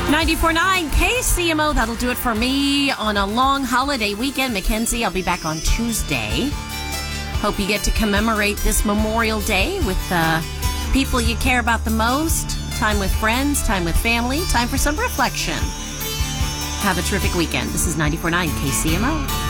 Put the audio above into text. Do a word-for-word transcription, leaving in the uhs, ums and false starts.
ninety-four point nine K C M O. That'll do it for me on a long holiday weekend. Mackenzie, I'll be back on Tuesday. Hope you get to commemorate this Memorial Day with uh, people you care about the most. Time with friends, time with family, time for some reflection. Have a terrific weekend. This is ninety-four point nine K C M O.